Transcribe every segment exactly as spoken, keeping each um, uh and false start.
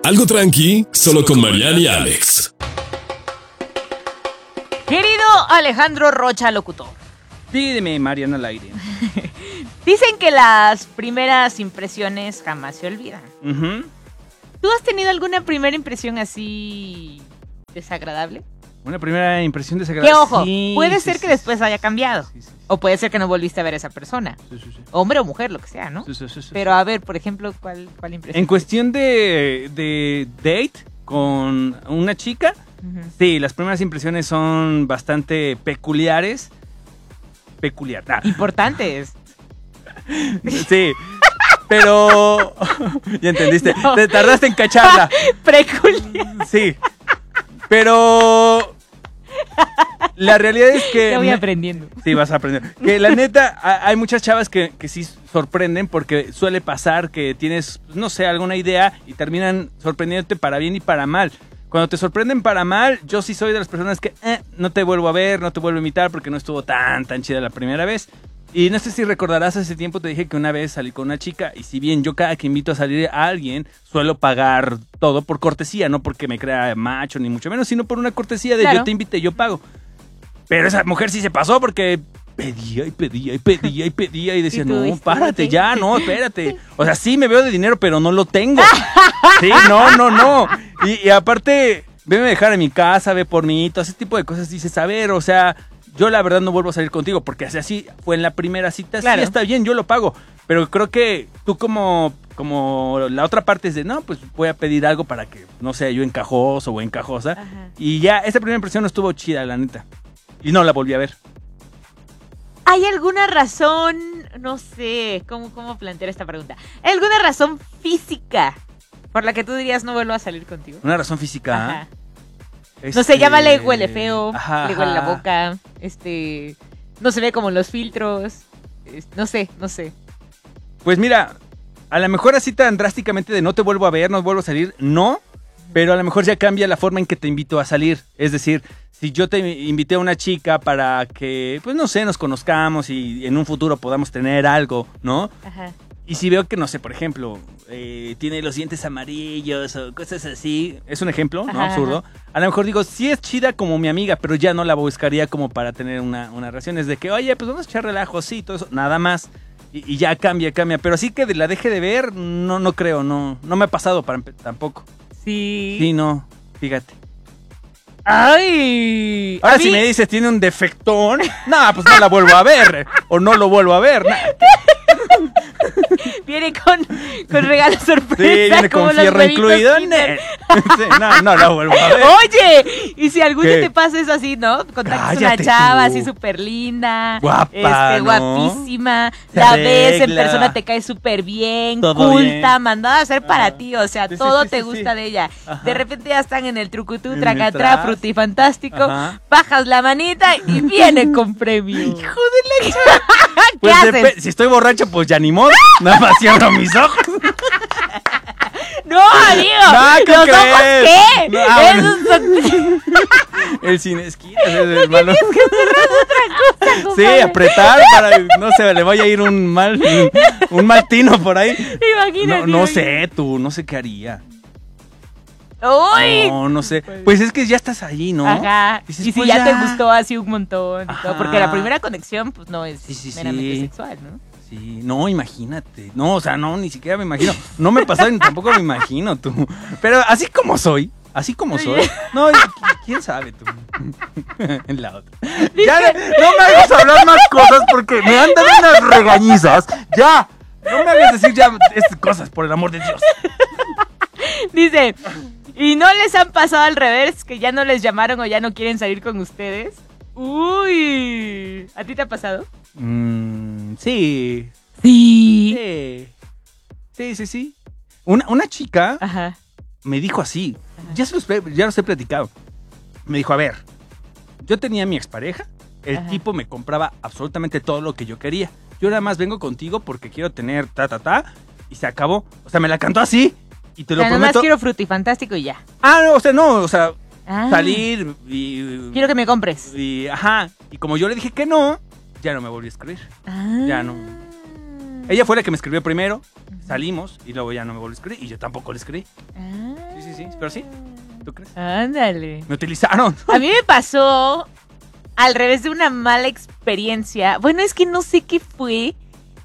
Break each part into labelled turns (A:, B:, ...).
A: Algo tranqui, solo con Mariana y Alex.
B: Querido Alejandro Rocha, locutor.
C: Pídeme, Mariana al aire.
B: Dicen que las primeras impresiones jamás se olvidan.
C: Uh-huh.
B: ¿Tú has tenido alguna primera impresión así desagradable?
C: Una primera impresión desagradable.
B: Que ojo,
C: sí,
B: puede
C: sí,
B: ser
C: sí,
B: que
C: sí,
B: después haya cambiado.
C: Sí, sí, sí.
B: O puede ser que no volviste a ver a esa persona.
C: Sí, sí, sí.
B: Hombre o mujer, lo que sea, ¿no?
C: Sí, sí, sí, sí.
B: Pero a ver, por ejemplo, ¿cuál, cuál impresión?
C: En cuestión de, de date con una chica,
B: Uh-huh.
C: sí, las primeras impresiones son bastante peculiares. Peculiar. Ah,
B: Importantes.
C: sí, pero... ya entendiste.
B: No.
C: Te tardaste en cacharla.
B: Peculiar.
C: Sí, pero... la realidad es que...
B: Ya voy
C: me-
B: aprendiendo.
C: Sí, vas a aprender. Que la neta, a- hay muchas chavas que, que sí sorprenden porque suele pasar que tienes, no sé, alguna idea y terminan sorprendiéndote para bien y para mal. Cuando te sorprenden para mal, yo sí soy de las personas que eh, no te vuelvo a ver, no te vuelvo a invitar porque no estuvo tan, tan chida la primera vez. Y no sé si recordarás, hace tiempo te dije que una vez salí con una chica y si bien yo cada que invito a salir a alguien suelo pagar todo por cortesía, no porque me crea macho ni mucho menos, sino por una cortesía de
B: Claro.
C: yo te invité, yo pago. Pero esa mujer sí se pasó porque pedía y pedía y pedía y pedía y decía,
B: ¿Y tú
C: no,
B: dijiste,
C: párate
B: ok?
C: ya, no, espérate. O sea, sí me veo de dinero, pero no lo tengo. Sí, no, no, no. Y, y aparte, veme a dejar en mi casa, ve por mí, todo ese tipo de cosas. Dices, a ver, o sea, yo la verdad no vuelvo a salir contigo porque así, así fue en la primera cita.
B: Claro.
C: Sí, está bien, yo lo pago. Pero creo que tú como, como la otra parte es de, no, pues voy a pedir algo para que, no sea yo encajoso o encajosa.
B: Ajá.
C: Y ya, esa primera impresión no estuvo chida, la neta. Y no la volví a ver.
B: ¿Hay alguna razón, no sé, cómo, cómo plantear esta pregunta? ¿Hay alguna razón física por la que tú dirías no vuelvo a salir contigo?
C: Una razón física.
B: Ajá.
C: Este...
B: No sé, llámale huele feo,
C: Ajá,
B: le huele la
C: ajá.
B: boca, este, no se ve como en los filtros, es- no sé, no sé.
C: Pues mira, a lo mejor así tan drásticamente de no te vuelvo a ver, no vuelvo a salir, no. Pero a lo mejor ya cambia la forma en que te invito a salir. Es decir, si yo te invité a una chica para que, pues no sé, nos conozcamos y en un futuro podamos tener algo, ¿no?
B: Ajá.
C: Y si veo que, no sé, por ejemplo, eh, tiene los dientes amarillos o cosas así, es un ejemplo, ¿no?
B: Ajá,
C: Absurdo. A lo mejor digo, sí es chida como mi amiga, pero ya no la buscaría como para tener una, una relación. Es de que, oye, pues vamos a echar relajo, sí, todo eso, nada más. Y, y ya cambia, cambia. Pero así que de- la deje de ver, no, no creo, no, no me ha pasado para, empe- tampoco.
B: Sí.
C: Sí, no, fíjate.
B: ¡Ay!
C: Ahora
B: A
C: si
B: mí-
C: me dices tiene un defectón, no, pues no la vuelvo a ver. O no lo vuelvo a ver. nah.
B: Viene con, con regalo
C: Sí,
B: sorpresa.
C: viene
B: como
C: con
B: los
C: fierro
B: huevitos
C: incluido.
B: Kinder.
C: Sí, no, no la vuelvo a ver.
B: Oye, y si algún día
C: ¿Qué?
B: te pasa eso así, ¿no? Contactas una
C: Cállate
B: chava
C: tú.
B: así súper linda,
C: Guapa,
B: este,
C: ¿no?
B: guapísima,
C: Se
B: la ves en
C: arregla.
B: persona, te cae súper bien,
C: Todo
B: culta,
C: bien.
B: mandada a hacer para
C: Ajá.
B: ti, o sea,
C: Sí, sí,
B: todo
C: sí,
B: te
C: sí,
B: gusta
C: sí.
B: de ella.
C: Ajá.
B: De repente ya están en el trucutú,
C: En el
B: tracatrá,
C: tras.
B: frutifantástico,
C: Ajá.
B: bajas la manita y viene con premio. ¡Hijo de la ch- ¿Qué
C: Pues
B: haces?
C: depe- si estoy borracho, pues ya ni modo. Nada más cierro mis ojos.
B: No, amigo,
C: No, ¿qué
B: ¿los ojos
C: crees?
B: qué?
C: No, ah, bueno.
B: Esos son...
C: El sin esquinas es el malo.
B: cosa,
C: Sí,
B: compadre.
C: apretar para no se le vaya a ir un mal un mal tino por ahí.
B: Imagínate.
C: No, no sé, tú, no sé qué haría.
B: ¡Uy!
C: No, no sé. Pues es que ya estás ahí, ¿no?
B: Ajá.
C: Dices,
B: y si
C: pues
B: ya,
C: ya.
B: te gustó así un montón y todo,
C: Ajá.
B: porque la primera conexión pues no es
C: Sí, sí, sí.
B: meramente sexual, ¿no?
C: Sí, no, imagínate. No, o sea, no, ni siquiera me imagino. No me pasó ni tampoco me imagino tú. Pero así como soy, así como soy. No, y- quién sabe tú. En la otra. Ya, no me hagas hablar más cosas porque me han dado unas regañizas. Ya. No me hagas decir ya estas cosas, por el amor de Dios.
B: Dice, ¿y no les han pasado al revés que ya no les llamaron o ya no quieren salir con ustedes? Uy, ¿a ti te ha pasado?
C: Mm, sí.
B: Sí.
C: Sí. Sí, sí, sí. Una, una chica
B: Ajá.
C: me dijo así. Ya, se los, he- ya los he platicado. Me dijo, a ver, yo tenía a mi expareja. El
B: Ajá.
C: tipo me compraba absolutamente todo lo que yo quería. Yo nada más vengo contigo porque quiero tener ta, ta, ta. Y se acabó. O sea, me la cantó así. Y te
B: O
C: lo
B: sea, nada más
C: prometo.
B: quiero frutifantástico y ya.
C: Ah, no, o sea, no. O sea,
B: Ah.
C: salir y...
B: Quiero que me compres.
C: y... Ajá. Y como yo le dije que no, ya no me volví a escribir.
B: Ah.
C: Ya no. Ella fue la que me escribió primero, salimos y luego ya no me volvió a escribir y yo tampoco le escribí.
B: Ah.
C: Sí, sí, sí, pero sí, ¿tú crees?
B: Ándale.
C: Me utilizaron.
B: A mí me pasó al revés de una mala experiencia. Bueno, es que no sé qué fue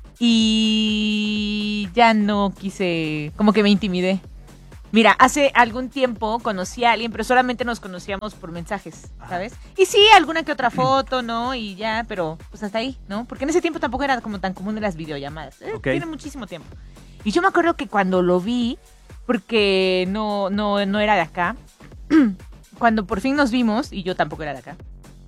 B: y ya no quise, como que me intimidé. Mira, hace algún tiempo conocí a alguien, pero solamente nos conocíamos por mensajes, ¿sabes? Y sí, alguna que otra foto, ¿no? Y ya, pero pues hasta ahí, ¿no? Porque en ese tiempo tampoco era como tan común de las videollamadas. Eh,
C: Okay.
B: Tiene muchísimo tiempo. Y yo me acuerdo que cuando lo vi, porque no, no, no era de acá, cuando por fin nos vimos, y yo tampoco era de acá,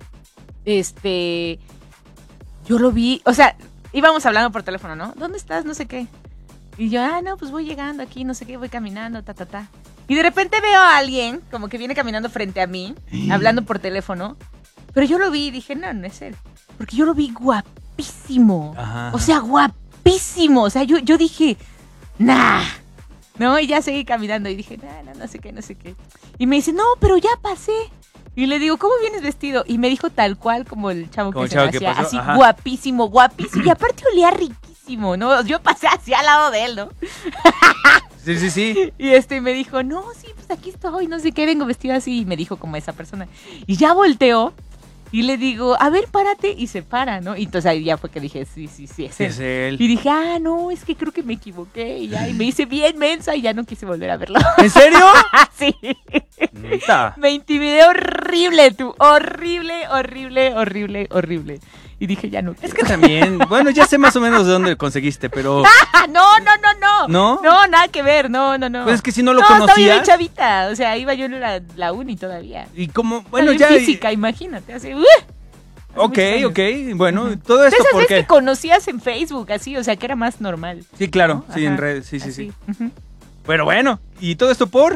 B: este, yo lo vi, o sea, íbamos hablando por teléfono, ¿no? ¿Dónde estás? No sé qué. Y yo, ah, no, pues voy llegando aquí, no sé qué, voy caminando, ta, ta, ta. Y de repente veo a alguien, como que viene caminando frente a mí, hablando por teléfono. Pero yo lo vi y dije, no, no es él. Porque yo lo vi guapísimo.
C: Ajá.
B: O sea, guapísimo. O sea, yo, yo dije, nah. ¿No? Y ya seguí caminando y dije, nah, no, no sé qué, no sé qué. Y me dice, no, pero ya pasé. Y le digo, ¿cómo vienes vestido? Y me dijo tal cual como el chavo
C: Como
B: que
C: el chavo
B: se
C: que
B: me hacía,
C: pasó,
B: así
C: ajá.
B: guapísimo, guapísimo. Y aparte olía riquísimo, ¿no? Yo pasé así al lado de él, ¿no?
C: Sí, sí, sí.
B: Y este me dijo, no, sí, pues aquí estoy, no sé qué, vengo vestido así. Y me dijo como esa persona. Y ya volteó y le digo, a ver, párate. Y se para, ¿no? Y entonces ahí ya fue que dije, sí, sí, sí, es
C: Sí,
B: él.
C: es él.
B: Y dije, ah, no, es que creo que me equivoqué. Y ya, y me hice bien mensa y ya no quise volver a verlo.
C: ¿En serio?
B: Sí.
C: Neta.
B: Me intimidé horrible, tú. Horrible, horrible, horrible, horrible. Y dije, ya no.
C: Es que también, bueno, ya sé más o menos de dónde lo conseguiste, pero
B: ¡Ah! No, no, no, no.
C: ¿No?
B: No, nada que ver, no, no, no.
C: pues es que si no lo
B: no, estaba yo
C: conocías.
B: bien chavita. O sea, iba yo en la, la uni todavía.
C: Y como, bueno,
B: Estaba
C: ya.
B: bien física, imagínate. Así, ¡uh!
C: Ok,
B: Hace muchos
C: ok,
B: años.
C: bueno,
B: Ujú.
C: todo
B: De
C: esto
B: esas veces
C: porque.
B: que conocías en Facebook, así, o sea, que era más normal.
C: Sí, claro,
B: ¿no?
C: sí, en
B: Ajá,
C: redes, sí, sí,
B: así,
C: sí.
B: ujú.
C: Pero bueno, ¿y todo esto por?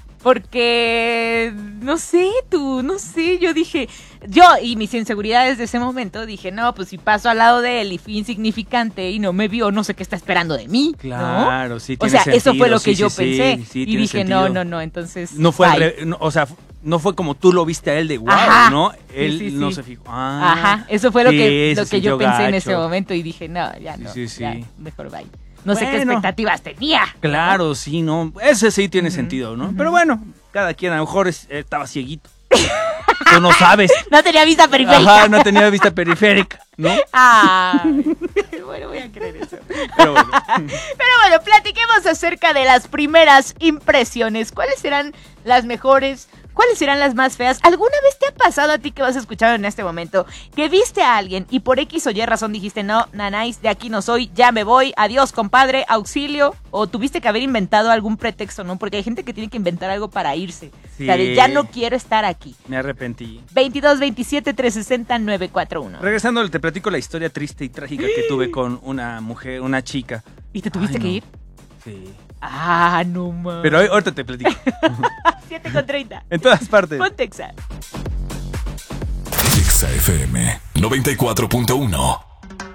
B: Porque, no sé, tú, no sé, yo dije, yo y mis inseguridades de ese momento dije, no, pues si paso al lado de él y fui insignificante y no me vio, no sé qué está esperando de mí, ¿no?
C: Claro, sí,
B: O
C: tiene
B: sea, eso
C: sentido,
B: fue lo que
C: sí,
B: yo
C: sí, sí,
B: pensé
C: sí,
B: y
C: tiene
B: dije,
C: sentido.
B: no, no, no, entonces,
C: No fue, al
B: bye.
C: re- no, o sea, no fue como tú lo viste a él de wow,
B: Ajá.
C: ¿no?
B: Sí,
C: Él
B: sí,
C: no
B: sí.
C: se fijó. Ah,
B: Ajá, eso fue lo
C: sí,
B: que,
C: se
B: lo que yo
C: sintió
B: pensé en
C: gacho.
B: ese momento y dije, no, ya
C: Sí,
B: no,
C: sí, sí.
B: ya, mejor bye. No sé qué
C: Bueno.
B: expectativas tenía.
C: Claro, sí, no, ese sí tiene
B: Ujú,
C: sentido, ¿no?
B: ujú.
C: Pero bueno, cada quien a lo mejor es- estaba cieguito. Tú no sabes.
B: No tenía vista periférica.
C: Ajá, no tenía vista periférica, ¿no?
B: Ay, bueno, voy a creer eso.
C: Pero bueno.
B: Pero bueno, platiquemos acerca de las primeras impresiones. ¿Cuáles serán las mejores? ¿Cuáles serán las más feas? ¿Alguna vez te ha pasado a ti que vas escuchando en este momento que viste a alguien y por X o Y razón dijiste, no, nanáis, de aquí no soy, ya me voy, adiós, compadre, auxilio? ¿O tuviste que haber inventado algún pretexto, no? Porque hay gente que tiene que inventar algo para irse.
C: Sí.
B: O sea, de ya no quiero estar aquí.
C: Me arrepentí.
B: veintidós veintisiete trescientos sesenta nueve cuatro uno.
C: Regresando, te platico la historia triste y trágica que tuve con una mujer, una chica.
B: ¿Y te tuviste
C: Ay,
B: que
C: no.
B: ir?
C: Sí.
B: Ah, no mames.
C: Pero hoy, ahorita te platico.
B: siete con treinta.
C: En todas partes.
B: Pontexa.
A: Exa F M noventa y cuatro punto uno.